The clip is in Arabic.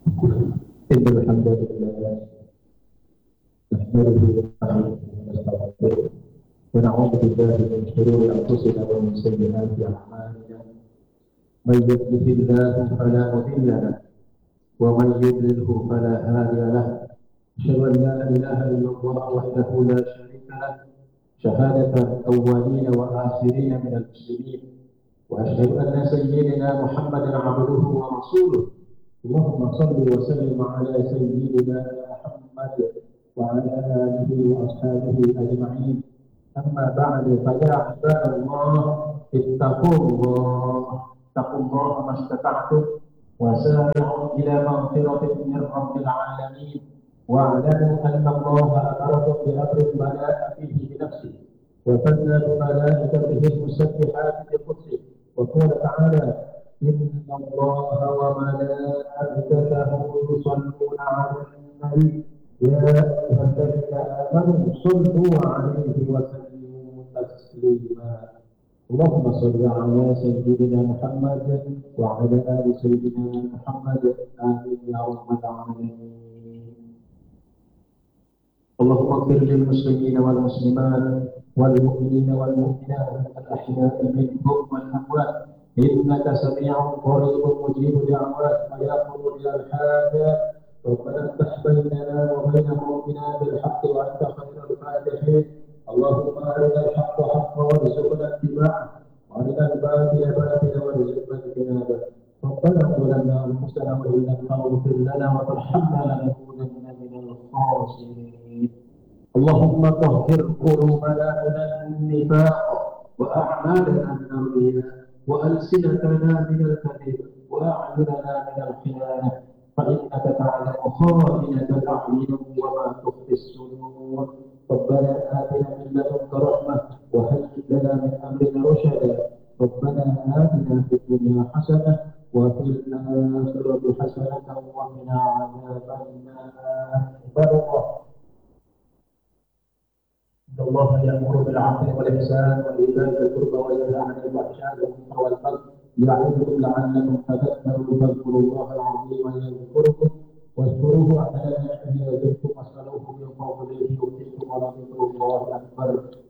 إن الحمد لله نحمده ونستغفره ونعوذ بالله من شرور أنفسنا ومن سيئات أعمالنا. من يهده الله فلا مضل له ومن يضلله فلا هادي له. أشهد أن لا إله إلا الله وحده لا شريك له شهادة الأولين وآخرين من المسلمين، وأشهد أن سيدنا محمدا عبده ورسوله. اللهم صل وسلم على سيدنا محمد وعلى آله وأصحابه أجمعين. أما بعد فيا عباد الله اتقوا الله ما استطعتم وسارعوا إلى مغفرة من رب العالمين، واعلموا أن الله أمركم بأمر بدأ فيه بنفسه وثنى بملائكته المسبحات بقدسه، وقال تعالى: إن الله وملائكته يصلون على النبي يا أيها الذين آمنوا صلوا عليه وسلموا تسليما. اللهم صل على سيدنا محمد وعلى آل سيدنا محمد، آمين يا رب العالمين. اللهم اغفر للمسلمين والمسلمات والمؤمنين والمؤمنات الأحياء منهم والأموات، إنك سميع قريب مجيب دعوات ويقول إلى الحاجات. ربنا افتح بيننا وبين قومنا بالحق وأنت خير الفاتحين. اللهم أرنا الحق حقا وارزقنا اتباعه وأرنا الباطل باطلا وارزقنا اجتنابه. ربنا ظلمنا أنفسنا وإن لم تغفر لنا وترحمنا لنكونن من الخاسرين. اللهم طهر قلوبنا من النفاق وأعمالنا من الرياء وألسنتنا من الكذب وأعيننا من الخيانة، فإنك تعلم خائنة الأعين وما تخفي الصدور. ربنا آتنا من لدنك رحمة وهيئ لنا من أمرنا رشدا. ربنا آتنا في الدنيا حسنة وفي الآخرة حسنة وقنا عذاب النار. إن الله يأمر بالعدل والإحسان وإيتاء ذي القربى وينهى عن الفحشاء والمنكر والبغي يعظكم لعلكم تذكرون. فاذكروا الله العظيم يذكركم واشكروه على نعمه يزدكم واسألوه من فضله يؤتكم ولذكر الله أكبر.